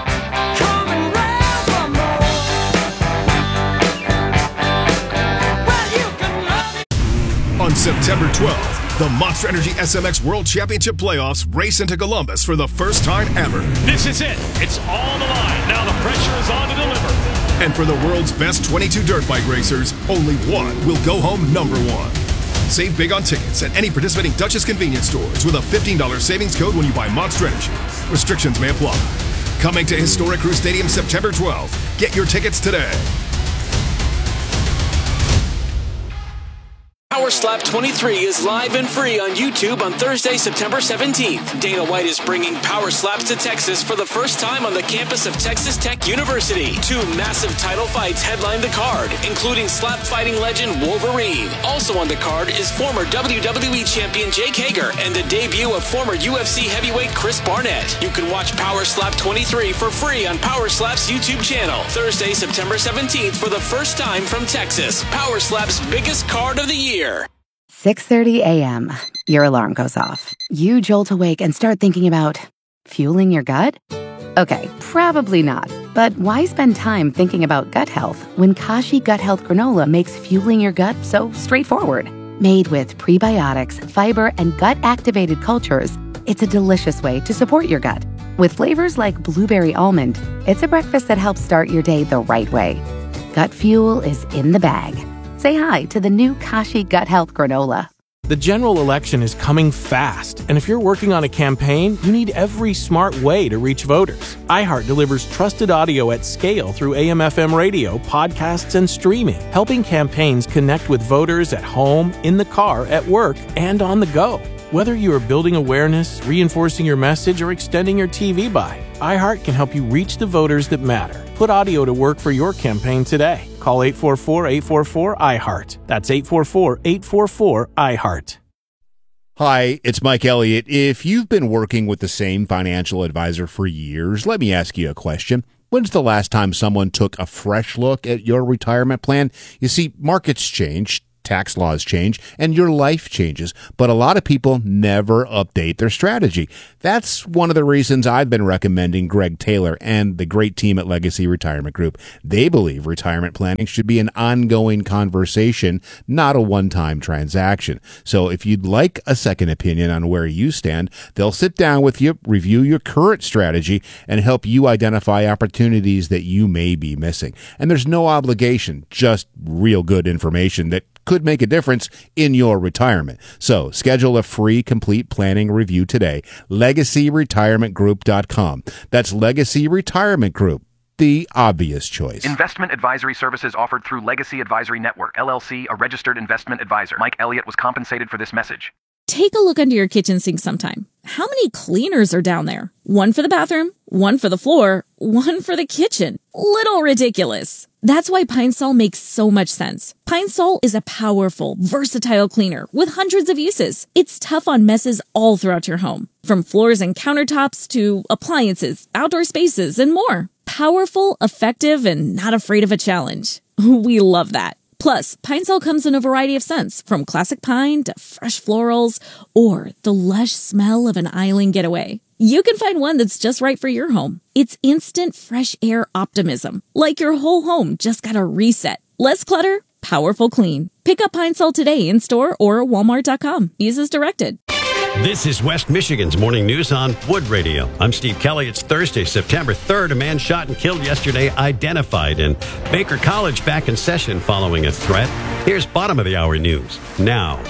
On September twelfth, the Monster Energy S M X World Championship Playoffs race into Columbus for the first time ever. This is it. It's on the line. Now the pressure is on to deliver. And for the world's best twenty-two dirt bike racers, only one will go home number one. Save big on tickets at any participating Duchess convenience stores with a fifteen dollars savings code when you buy Monster Energy. Restrictions may apply. Coming to historic Crew Stadium September twelfth. Get your tickets today. Power Slap twenty-three is live and free on YouTube on Thursday, September seventeenth. Dana White is bringing Power Slaps to Texas for the first time on the campus of Texas Tech University. Two massive title fights headline the card, including slap fighting legend Wolverine. Also on the card is former W W E champion Jake Hager and the debut of former U F C heavyweight Chris Barnett. You can watch Power Slap twenty-three for free on Power Slap's YouTube channel. Thursday, September seventeenth for the first time from Texas. Power Slap's biggest card of the year. six thirty a.m. Your alarm goes off. You jolt awake and start thinking about fueling your gut? Okay, probably not. But why spend time thinking about gut health when Kashi Gut Health Granola makes fueling your gut so straightforward? Made with prebiotics, fiber, and gut-activated cultures, it's a delicious way to support your gut. With flavors like blueberry almond, it's a breakfast that helps start your day the right way. Gut fuel is in the bag. Say hi to the new Kashi Gut Health Granola. The general election is coming fast, and if you're working on a campaign, you need every smart way to reach voters. iHeart delivers trusted audio at scale through A M F M radio, podcasts, and streaming, helping campaigns connect with voters at home, in the car, at work, and on the go. Whether you are building awareness, reinforcing your message, or extending your T V buy, iHeart can help you reach the voters that matter. Put audio to work for your campaign today. Call eight four four, eight four four, I heart. That's eight four four, eight four four, I heart. Hi, it's Mike Elliott. If you've been working with the same financial advisor for years, let me ask you a question. When's the last time someone took a fresh look at your retirement plan? You see, markets change, tax laws change, and your life changes, but a lot of people never update their strategy. That's one of the reasons I've been recommending Greg Taylor and the great team at Legacy Retirement Group. They believe retirement planning should be an ongoing conversation, not a one-time transaction. So if you'd like a second opinion on where you stand, they'll sit down with you, review your current strategy, and help you identify opportunities that you may be missing. And there's no obligation, just real good information that could make a difference in your retirement. So schedule a free complete planning review today. legacy retirement group dot com. That's Legacy Retirement Group, the obvious choice. Investment advisory services offered through Legacy Advisory Network, L L C, a registered investment advisor. Mike Elliott was compensated for this message. Take a look under your kitchen sink sometime. How many cleaners are down there? One for the bathroom, one for the floor, one for the kitchen. Little ridiculous. That's why Pine Sol makes so much sense. Pine Sol is a powerful, versatile cleaner with hundreds of uses. It's tough on messes all throughout your home, from floors and countertops to appliances, outdoor spaces, and more. Powerful, effective, and not afraid of a challenge. We love that. Plus, Pine Sol comes in a variety of scents, from classic pine to fresh florals, or the lush smell of an island getaway. You can find one that's just right for your home. It's instant fresh air optimism, like your whole home just got a reset. Less clutter, powerful clean. Pick up Pine Sol today in store or walmart dot com. Use as directed. This is West Michigan's Morning News on Wood Radio. I'm Steve Kelly. It's Thursday, September third. A man shot and killed yesterday identified, and Baker College back in session following a threat. Here's bottom of the hour news now.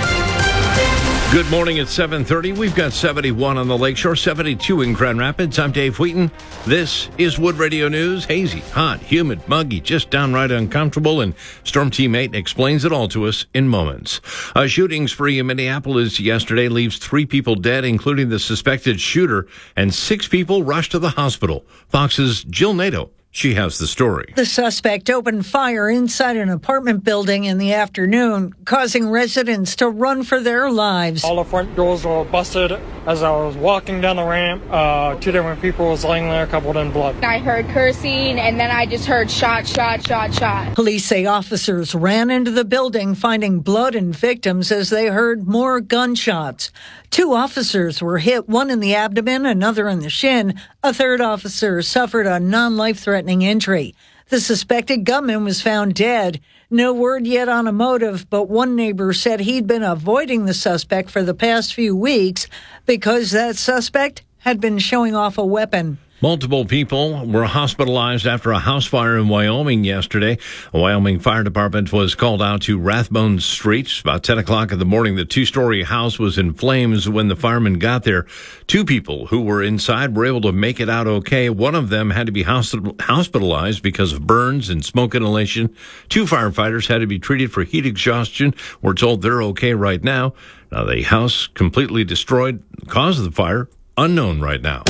Good morning at seven thirty. We've got seventy-one on the Lakeshore, seventy-two in Grand Rapids. I'm Dave Wheaton. This is Wood Radio News. Hazy, hot, humid, muggy, just downright uncomfortable, and Storm Team eight explains it all to us in moments. A shooting spree in Minneapolis yesterday leaves three people dead, including the suspected shooter, and six people rushed to the hospital. Fox's Jill Nato. She has the story. The suspect opened fire inside an apartment building in the afternoon, causing residents to run for their lives. All the front doors were busted. As I was walking down the ramp, uh, two different people was laying there covered in blood. I heard cursing, and then I just heard shot, shot, shot, shot. Police say officers ran into the building, finding blood and victims as they heard more gunshots. Two officers were hit, one in the abdomen, another in the shin. A third officer suffered a non-life-threatening injury. The suspected gunman was found dead. No word yet on a motive, but one neighbor said he'd been avoiding the suspect for the past few weeks because that suspect had been showing off a weapon. Multiple people were hospitalized after a house fire in Wyoming yesterday. A Wyoming Fire Department was called out to Rathbone Street. About ten o'clock in the morning, the two-story house was in flames when the firemen got there. Two people who were inside were able to make it out okay. One of them had to be hospitalized because of burns and smoke inhalation. Two firefighters had to be treated for heat exhaustion. We're told they're okay right now. Now, the house completely destroyed. The cause of the fire, unknown right now.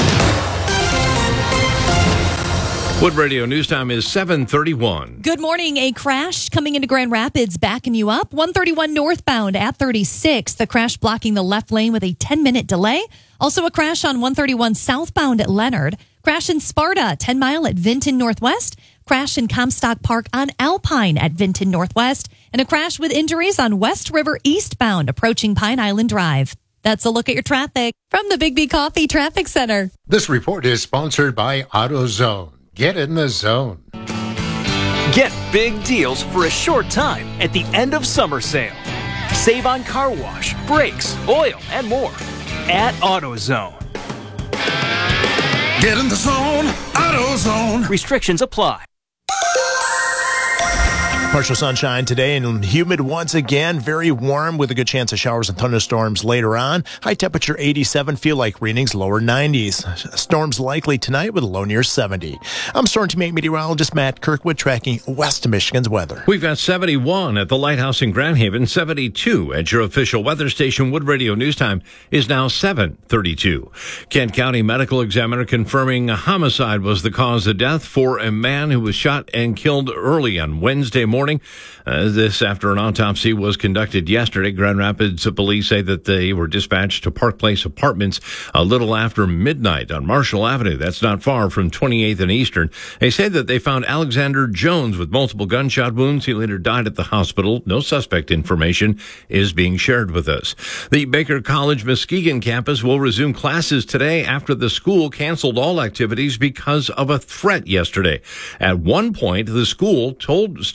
Wood Radio News Time is seven thirty-one. Good morning. A crash coming into Grand Rapids, backing you up. one thirty-one northbound at thirty-six. The crash blocking the left lane with a ten-minute delay. Also a crash on one thirty-one southbound at Leonard. Crash in Sparta, ten mile at Vinton Northwest. Crash in Comstock Park on Alpine at Vinton Northwest. And a crash with injuries on West River eastbound approaching Pine Island Drive. That's a look at your traffic from the Big B Coffee Traffic Center. This report is sponsored by AutoZone. Get in the zone. Get big deals for a short time at the end of summer sale. Save on car wash, brakes, oil, and more at AutoZone. Get in the zone, AutoZone. Restrictions apply. Partial sunshine today and humid once again. Very warm with a good chance of showers and thunderstorms later on. High temperature eighty-seven. Feel like readings lower nineties. Storms likely tonight with a low near seventy. I'm Storm Team eight meteorologist Matt Kirkwood tracking west of Michigan's weather. We've got seventy-one at the Lighthouse in Grand Haven. seventy-two at your official weather station. Wood Radio News Time is now seven thirty-two. Kent County Medical Examiner confirming a homicide was the cause of death for a man who was shot and killed early on Wednesday morning. Morning. Uh, this after an autopsy was conducted yesterday. Grand Rapids police say that they were dispatched to Park Place Apartments a little after midnight on Marshall Avenue. That's not far from twenty-eighth and Eastern. They say that they found Alexander Jones with multiple gunshot wounds. He later died at the hospital. No suspect information is being shared with us. The Baker College Muskegon campus will resume classes today after the school canceled all activities because of a threat yesterday. At one point, the school told